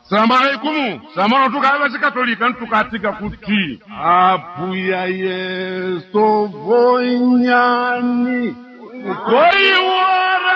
Salamu alaikum. Salamu tukaba sikatolika ntukatika kuti abuya Yesu voinyani koiwa